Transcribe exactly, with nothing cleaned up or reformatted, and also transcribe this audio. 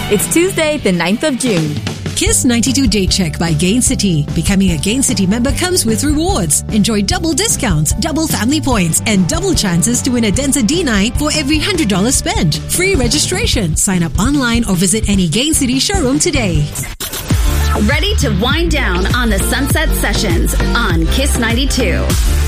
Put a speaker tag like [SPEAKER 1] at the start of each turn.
[SPEAKER 1] It's Tuesday, the ninth of June.
[SPEAKER 2] Kiss ninety-two Day Check by Gain City. Becoming a Gain City member comes with rewards. Enjoy double discounts, double family points, and double chances to win a Denza D nine for every one hundred dollars spent. Free registration. Sign up online or visit any Gain City showroom today.
[SPEAKER 3] Ready to wind down on the Sunset Sessions on Kiss ninety-two.